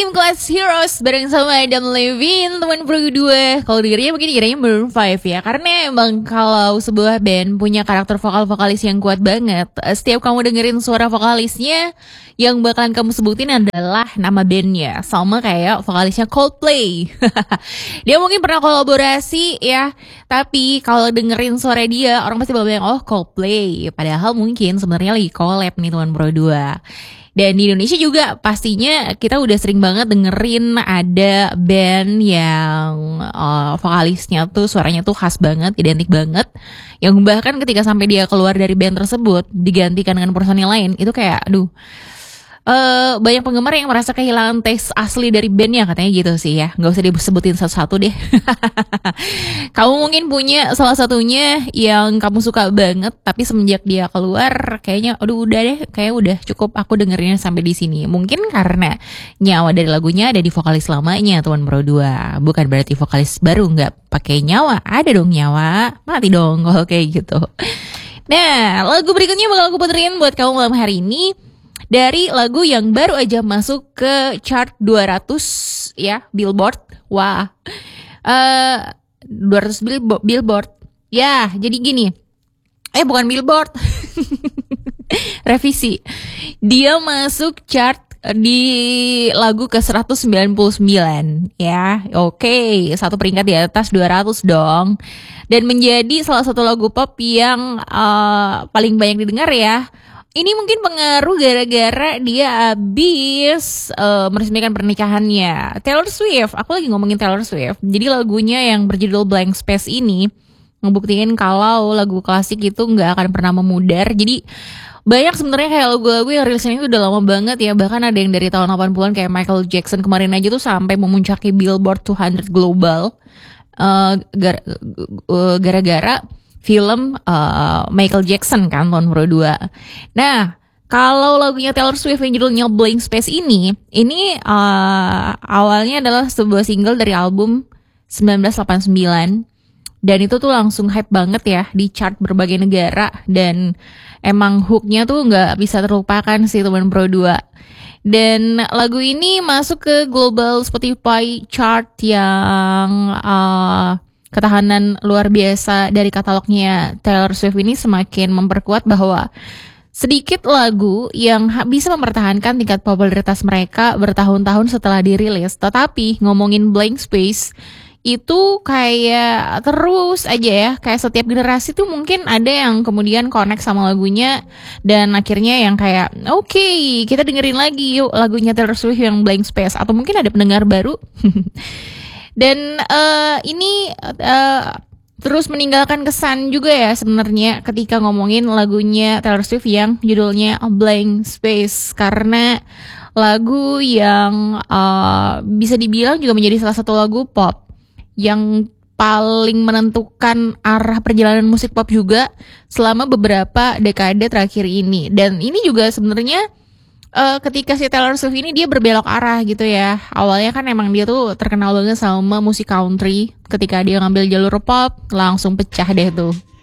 Gym Class Heroes bareng sama Adam Levine, teman pro 2. Kalau dengernya mungkin kiranya Maroon 5 ya. Karena emang kalau sebuah band punya karakter vokal-vokalis yang kuat banget, setiap kamu dengerin suara vokalisnya, yang bakalan kamu sebutin adalah nama bandnya. Sama kayak vokalisnya Coldplay. Dia mungkin pernah kolaborasi ya, tapi kalau dengerin suara dia, orang pasti bakal bilang, oh Coldplay. Padahal mungkin sebenarnya lagi collab nih teman pro 2. Dan di Indonesia juga pastinya kita udah sering banget dengerin ada band yang vokalisnya tuh suaranya tuh khas banget, identik banget. Yang bahkan ketika sampai dia keluar dari band tersebut digantikan dengan personil lain, itu kayak aduh, banyak penggemar yang merasa kehilangan taste asli dari bandnya, katanya gitu sih ya. Gak usah disebutin satu-satu deh. Kamu mungkin punya salah satunya yang kamu suka banget, tapi semenjak dia keluar kayaknya aduh udah deh, kayak udah cukup aku dengerinnya sampai di sini. Mungkin karena nyawa dari lagunya ada di vokalis lamanya Tuan Pro 2. Bukan berarti vokalis baru nggak pakai nyawa. Ada dong nyawa, mati dong kalau kayak gitu. Nah, lagu berikutnya bakal aku puterin buat kamu malam hari ini dari lagu yang baru aja masuk ke chart 200 ya, Billboard. Wah. 200 Billboard. Ya, jadi gini. Bukan Billboard. Revisi. Dia masuk chart di lagu ke 199 ya. Oke, satu peringkat di atas 200 dong. Dan menjadi salah satu lagu pop yang paling banyak didengar ya. Ini mungkin pengaruh gara-gara dia abis meresmikan pernikahannya. Taylor Swift, aku lagi ngomongin Taylor Swift. Jadi lagunya yang berjudul Blank Space ini ngebuktiin kalau lagu klasik itu nggak akan pernah memudar. Jadi banyak sebenarnya kayak lagu-lagu yang rilisnya itu udah lama banget ya. Bahkan ada yang dari tahun 80-an kayak Michael Jackson kemarin aja tuh sampai memuncaki Billboard 200 Global. Gara-gara film Michael Jackson kan tahun 2002. Nah, kalau lagunya Taylor Swift yang judulnya Blank Space ini awalnya adalah sebuah single dari album 1989 dan itu tuh langsung hype banget ya di chart berbagai negara dan emang hooknya tuh nggak bisa terlupakan sih teman pro 2. Dan lagu ini masuk ke global Spotify chart yang ketahanan luar biasa dari katalognya Taylor Swift ini semakin memperkuat bahwa sedikit lagu yang bisa mempertahankan tingkat popularitas mereka bertahun-tahun setelah dirilis. Tetapi ngomongin Blank Space itu kayak terus aja ya, kayak setiap generasi tuh mungkin ada yang kemudian connect sama lagunya dan akhirnya yang kayak oke, kita dengerin lagi yuk lagunya Taylor Swift yang Blank Space, atau mungkin ada pendengar baru. Dan ini terus meninggalkan kesan juga ya sebenarnya ketika ngomongin lagunya Taylor Swift yang judulnya Blank Space, karena lagu yang bisa dibilang juga menjadi salah satu lagu pop yang paling menentukan arah perjalanan musik pop juga selama beberapa dekade terakhir ini. Dan ini juga sebenarnya ketika si Taylor Swift ini dia berbelok arah gitu ya. Awalnya kan emang dia tuh terkenal banget sama musik country. Ketika dia ngambil jalur pop langsung pecah deh tuh.